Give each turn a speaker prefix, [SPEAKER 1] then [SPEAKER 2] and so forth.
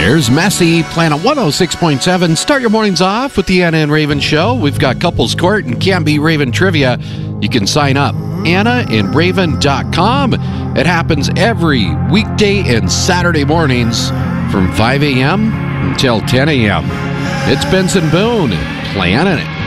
[SPEAKER 1] There's Messi, Planet 106.7. Start your mornings off with the Anna and Raven Show. We've got Couples Court and Can't Be Raven Trivia. You can sign up, AnnaandRaven.com. It happens every weekday and Saturday mornings from 5 a.m. until 10 a.m. It's Benson Boone, Planet It.